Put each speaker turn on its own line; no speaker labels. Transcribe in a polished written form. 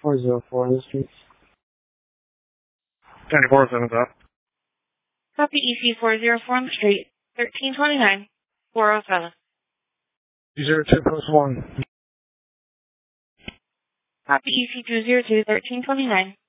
9404 on the street.
9407 up.
Copy EC404 on the street, 1329, 407.
202 post 1.
Copy EC202, 1329,